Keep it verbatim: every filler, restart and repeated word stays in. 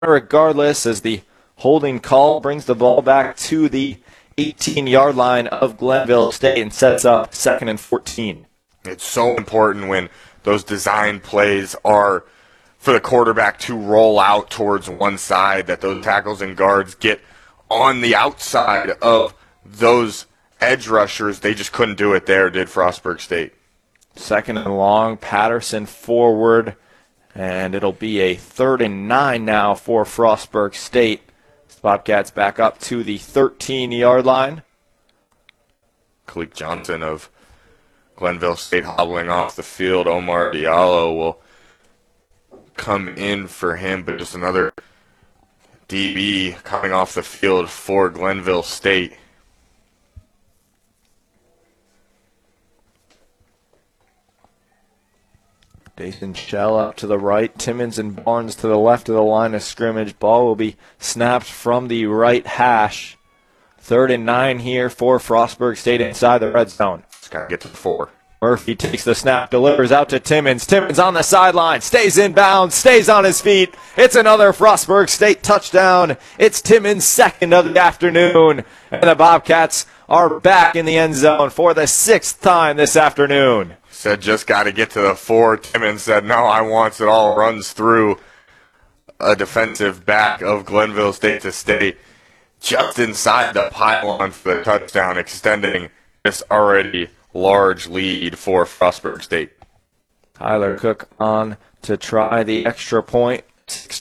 regardless, as the holding call brings the ball back to the eighteen-yard line of Glenville State and sets up second and fourteen. It's so important when those design plays are for the quarterback to roll out towards one side, that those tackles and guards get on the outside of those edge rushers. They just couldn't do it there, did Frostburg State. Second and long, Patterson forward, and it'll be a third and nine now for Frostburg State. Bobcats back up to the thirteen-yard line. Kalik Johnson of Glenville State hobbling off the field. Omar Diallo will come in for him, but just another D B coming off the field for Glenville State. Dathan Shell up to the right, Timmons and Barnes to the left of the line of scrimmage. Ball will be snapped from the right hash. Third and nine here for Frostburg State inside the red zone. Just got to get to the four. Murphy takes the snap, delivers out to Timmons. Timmons on the sideline, stays in bounds, stays on his feet. It's another Frostburg State touchdown. It's Timmons' second of the afternoon. And the Bobcats are back in the end zone for the sixth time this afternoon. Said just got to get to the four. Timmons said, no, I want it all. Runs through a defensive back of Glenville State to stay just inside the pylon for the touchdown, extending this already large lead for Frostburg State. Tyler Cook on to try the extra point. six